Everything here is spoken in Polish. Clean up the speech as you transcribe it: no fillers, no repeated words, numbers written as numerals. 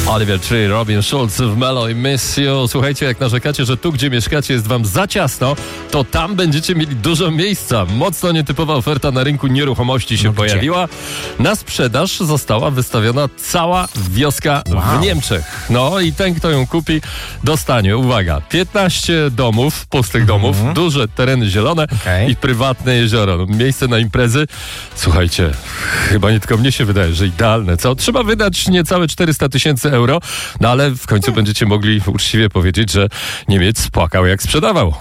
Oliver Tree, Robin Schulz w Melo i Miss You. Słuchajcie, jak narzekacie, że tu, gdzie mieszkacie, jest wam za ciasno, to tam będziecie mieli dużo miejsca. Mocno nietypowa oferta na rynku nieruchomości się pojawiła. Na sprzedaż została wystawiona cała wioska w Niemczech. No i ten, kto ją kupi, dostanie, uwaga, 15 domów, pustych domów, duże tereny zielone i prywatne jezioro. No, miejsce na imprezy. Słuchajcie, chyba nie tylko mnie się wydaje, że idealne, co? Trzeba wydać niecałe 400 000 euro, no ale w końcu będziecie mogli uczciwie powiedzieć, że Niemiec płakał jak sprzedawał.